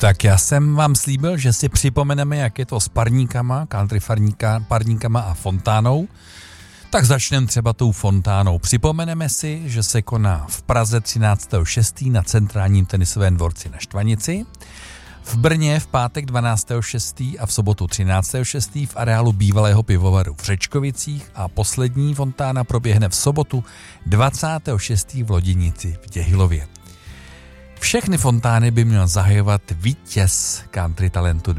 Tak já jsem vám slíbil, že si připomeneme, jak je to s parníkama, country parníkama a fontánou. Tak začneme třeba tou fontánou. Připomeneme si, že se koná v Praze 13.6. na centrálním tenisovém dvorci na Štvanici, v Brně v pátek 12.6. a v sobotu 13.6. v areálu bývalého pivovaru v Řečkovicích a poslední fontána proběhne v sobotu 26. v Loděnici v Těhilově. Všechny fontány by měl zahajovat vítěz Country Talentu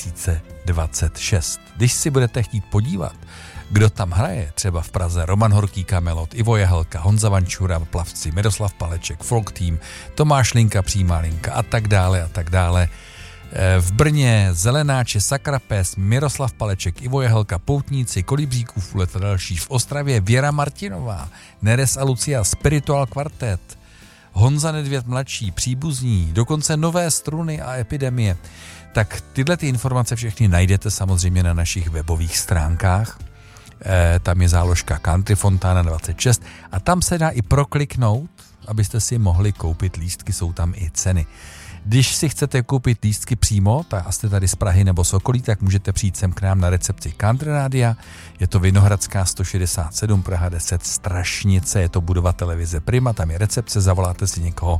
2026. Když si budete chtít podívat, kdo tam hraje, třeba v Praze Roman Horký, Kamelot, Ivo Jahelka, Honza Vančura, plavci, Miroslav Paleček, Folk Team, Tomáš Linka, Přímá linka a tak dále. V Brně Zelenáče, Sakrapes, Miroslav Paleček, Ivo Jahelka, Poutníci, Kolibříkův Fulet a další. V Ostravě Věra Martinová, Neres a Lucia, Spiritual Quartet, Honza Nedvěd mladší, Příbuzní, dokonce Nové struny a Epidemie. Tak tyhle ty informace všechny najdete samozřejmě na našich webových stránkách. Tam je záložka Country Fontana 26 a tam se dá i prokliknout, abyste si mohli koupit lístky, jsou tam i ceny. Když si chcete koupit lístky přímo, a jste tady z Prahy nebo z okolí, tak můžete přijít sem k nám na recepci Country Rádia. Je to Vinohradská 167, Praha 10, Strašnice, je to budova televize Prima, tam je recepce, zavoláte si někoho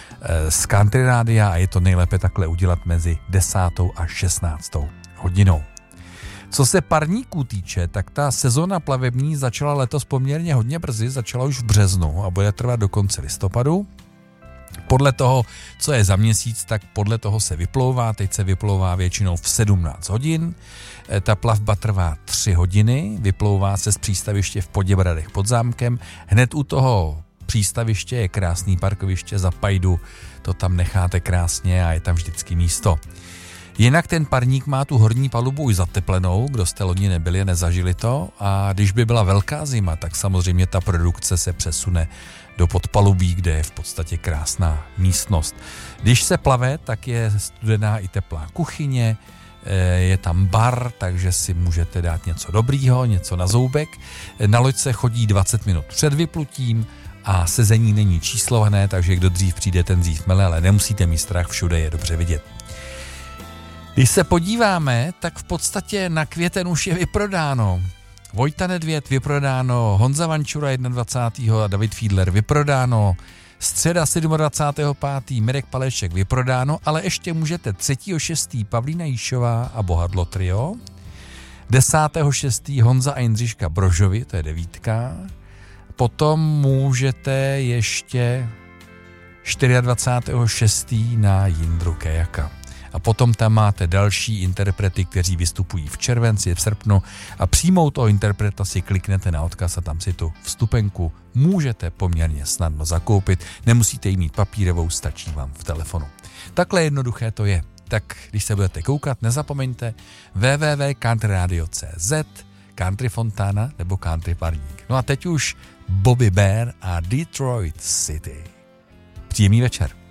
z Country Rádia a je to nejlépe takhle udělat mezi 10. a 16. hodinou. Co se parníků týče, tak ta sezóna plavební začala letos poměrně hodně brzy, začala už v březnu a bude trvat do konce listopadu. Podle toho, co je za měsíc, tak podle toho se vyplouvá. Teď se vyplouvá většinou v 17 hodin. Ta plavba trvá 3 hodiny, vyplouvá se z přístaviště v Poděbradech pod zámkem. Hned u toho přístaviště je krásný parkoviště za Pajdu, to tam necháte krásně a je tam vždycky místo. Jinak ten parník má tu horní palubu už zateplenou, kdo jste loni nebyli, nezažili to, a když by byla velká zima, tak samozřejmě ta produkce se přesune do podpalubí, kde je v podstatě krásná místnost. Když se plave, tak je studená i teplá kuchyně, je tam bar, takže si můžete dát něco dobrýho, něco na zoubek. Na loď se chodí 20 minut před vyplutím a sezení není číslované, takže kdo dřív přijde, ten dřív mele, ale nemusíte mít strach, všude je dobře vidět. Když se podíváme, tak v podstatě na květen už je vyprodáno. Vojta Nedvěd vyprodáno, Honza Vančura 21. a David Fiedler vyprodáno, středa 27.5. Mirek Paleček vyprodáno, ale ještě můžete 3.6. Pavlína Jíšová a Bohadlo trio, 10.6. Honza a Jindřiška Brožovi, to je 9. Potom můžete ještě 24.6. na Jindru Kejaka. A potom tam máte další interprety, kteří vystupují v červenci, v srpnu a přímo toho interpreta si kliknete na odkaz a tam si tu vstupenku můžete poměrně snadno zakoupit. Nemusíte ji mít papírovou, stačí vám v telefonu. Takhle jednoduché to je. Tak když se budete koukat, nezapomeňte www.countryradio.cz, Country Fontana nebo Country Parník. No a teď už Bobby Bear a Detroit City. Příjemný večer.